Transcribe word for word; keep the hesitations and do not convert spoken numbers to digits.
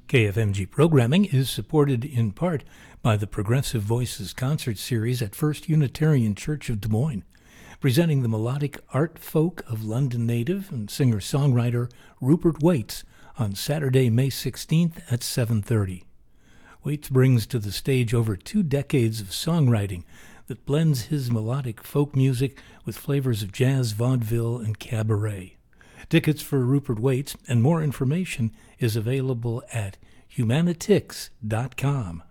K F M G programming is supported in part by the Progressive Voices concert series at First Unitarian Church of Des Moines, presenting the melodic art folk of London native and singer-songwriter Rupert Waits on Saturday, May sixteenth at seven thirty. Waits brings to the stage over two decades of songwriting that blends his melodic folk music with flavors of jazz, vaudeville, and cabaret. Tickets for Rupert Waits and more information is available at humanitix dot com.